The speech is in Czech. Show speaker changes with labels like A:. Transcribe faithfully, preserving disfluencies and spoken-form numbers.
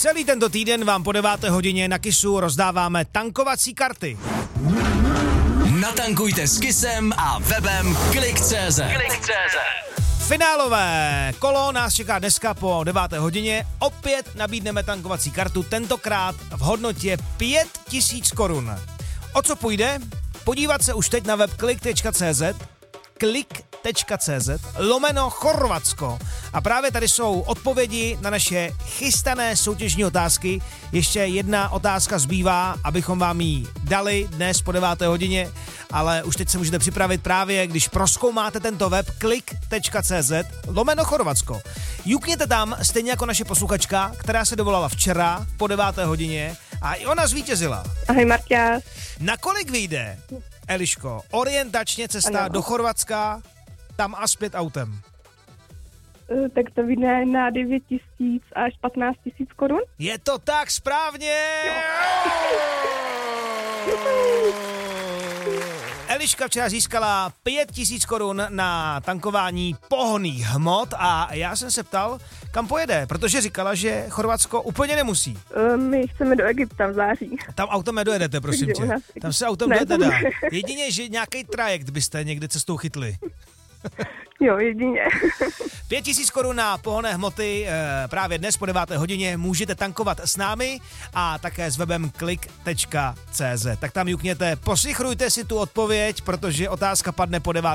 A: Celý tento týden vám po deváté hodině na Kissu rozdáváme tankovací karty.
B: Natankujte s Kissem a webem klik tečka cé zet.
A: Finálové kolo nás čeká dneska po deváté hodině. Opět nabídneme tankovací kartu, tentokrát v hodnotě pět tisíc korun. O co půjde? Podívat se už teď na web klik tečka cé zet, klik tečka cé zet, lomeno Chorvatsko. A právě tady jsou odpovědi na naše chystané soutěžní otázky. Ještě jedna otázka zbývá, abychom vám ji dali dnes po deváté hodině, ale už teď se můžete připravit právě, když prozkoumáte tento web klik tečka cé zet, lomeno Chorvatsko. Jukněte tam stejně jako naše posluchačka, která se dovolala včera po deváté hodině a i ona zvítězila.
C: Ahoj Marťa.
A: Na kolik vyjde, Eliško, orientačně cesta
C: ano.
A: do Chorvatska, tam a zpět autem?
C: Uh, tak to vyjde na devět tisíc až patnáct tisíc korun.
A: Je to tak správně! Eliška včera získala pět tisíc korun na tankování pohonných hmot a já jsem se ptal, kam pojede, protože říkala, že Chorvatsko úplně nemusí.
C: Uh, my chceme do Egypta v září.
A: Tam autem nedojedete, prosím
C: Takže u
A: tě.
C: nás-
A: Tam se autem
C: Ne,
A: dojete
C: tam-
A: dá. Jedině, že nějaký trajekt byste někde cestou chytli.
C: Jo, jedině.
A: Pět tisíc korun na pohonné hmoty e, právě dnes po deváté hodině můžete tankovat s námi a také s webem klik tečka cé zet. Tak tam jukněte, posichrujte si tu odpověď, protože otázka padne po deváté